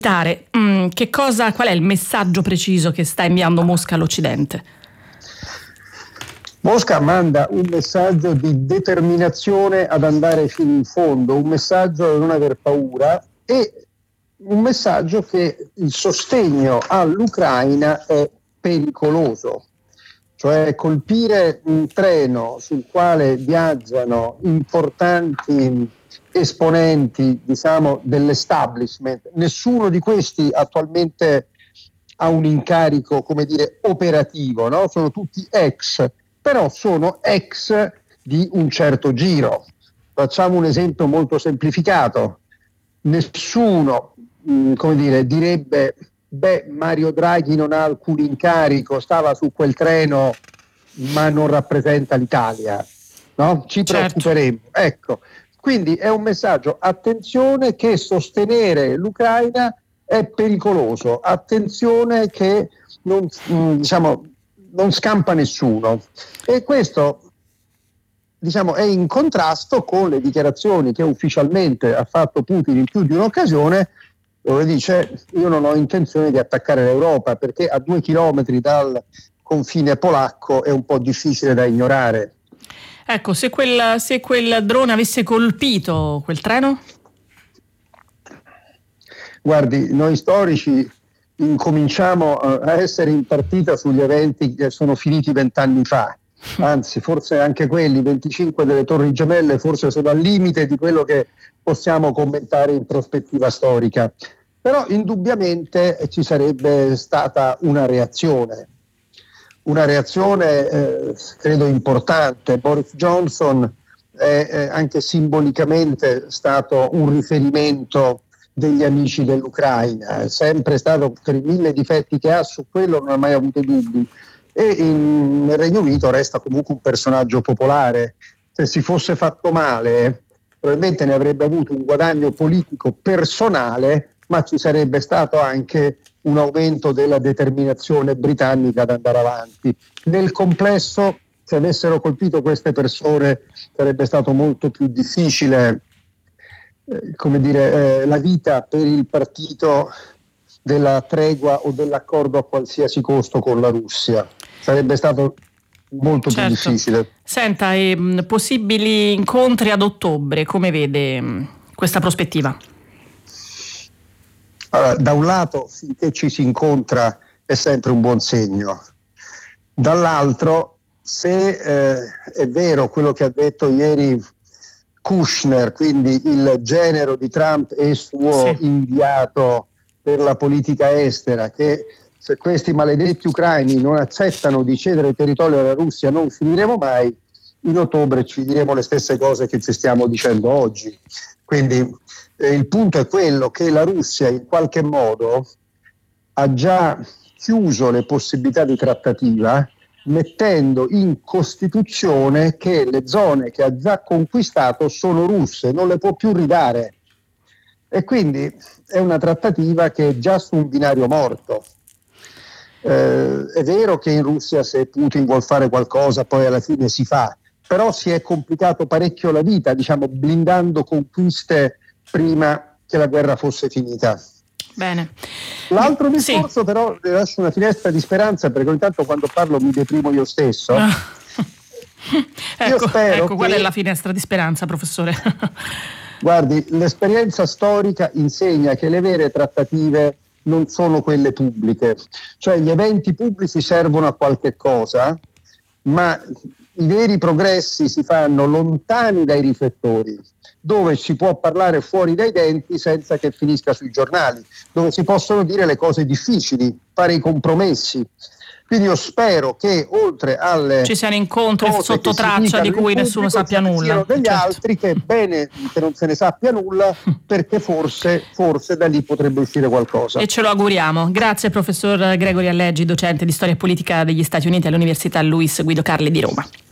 Qual è il messaggio preciso che sta inviando Mosca all'Occidente? Mosca manda un messaggio di determinazione ad andare fino in fondo, un messaggio di non aver paura e un messaggio che il sostegno all'Ucraina è pericoloso. Cioè colpire un treno sul quale viaggiano importanti esponenti, dell'establishment, nessuno di questi attualmente ha un incarico, operativo, no? Sono tutti ex, però sono ex di un certo giro. Facciamo un esempio molto semplificato. Nessuno, direbbe Mario Draghi non ha alcun incarico, stava su quel treno ma non rappresenta l'Italia, no? Ci preoccuperemo. Ecco, quindi è un messaggio: attenzione che sostenere l'Ucraina è pericoloso, attenzione che non scampa nessuno. E questo è in contrasto con le dichiarazioni che ufficialmente ha fatto Putin in più di un'occasione, dove dice: io non ho intenzione di attaccare l'Europa, perché a 2 chilometri dal confine polacco è un po' difficile da ignorare. Ecco, se quel drone avesse colpito quel treno? Guardi, noi storici incominciamo a essere in partita sugli eventi che sono finiti 20 anni fa. Anzi, forse anche quelli, 25 delle Torri Gemelle, forse sono al limite di quello che possiamo commentare in prospettiva storica. Però indubbiamente ci sarebbe stata una reazione credo importante. Boris Johnson è anche simbolicamente stato un riferimento degli amici dell'Ucraina, è sempre stato, per i 1000 difetti che ha, su quello non ha mai avuto dubbi. E nel Regno Unito resta comunque un personaggio popolare. Se si fosse fatto male, probabilmente ne avrebbe avuto un guadagno politico personale, ma ci sarebbe stato anche un aumento della determinazione britannica ad andare avanti. Nel complesso, se avessero colpito queste persone, sarebbe stato molto più difficile la vita per il partito della tregua o dell'accordo a qualsiasi costo con la Russia. Sarebbe stato molto più difficile. Senta, possibili incontri ad ottobre, come vede questa prospettiva? Allora, da un lato, finché ci si incontra è sempre un buon segno. Dall'altro, se è vero quello che ha detto ieri Kushner, quindi il genero di Trump e suo inviato per la politica estera, che se questi maledetti ucraini non accettano di cedere territorio alla Russia non finiremo mai, in ottobre ci diremo le stesse cose che ci stiamo dicendo oggi. Quindi il punto è quello che la Russia in qualche modo ha già chiuso le possibilità di trattativa, mettendo in Costituzione che le zone che ha già conquistato sono russe, non le può più ridare. E quindi è una trattativa che è già su un binario morto. È vero che in Russia, se Putin vuol fare qualcosa poi alla fine si fa, però si è complicato parecchio la vita, blindando conquiste prima che la guerra fosse finita. Bene. L'altro discorso però le lascio una finestra di speranza, perché ogni tanto quando parlo mi deprimo io stesso. Io spero qual è la finestra di speranza, professore? Guardi, l'esperienza storica insegna che le vere trattative non sono quelle pubbliche, cioè gli eventi pubblici servono a qualche cosa, ma i veri progressi si fanno lontani dai riflettori, dove si può parlare fuori dai denti senza che finisca sui giornali, dove si possono dire le cose difficili, fare i compromessi. Quindi io spero che oltre alle ci siano incontri sotto traccia di cui nessuno sappia nulla. Degli altri che è bene che non se ne sappia nulla, perché forse da lì potrebbe uscire qualcosa. E ce lo auguriamo. Grazie professor Gregory Alleggi, docente di storia e politica degli Stati Uniti all'Università Luis Guido Carli di Roma.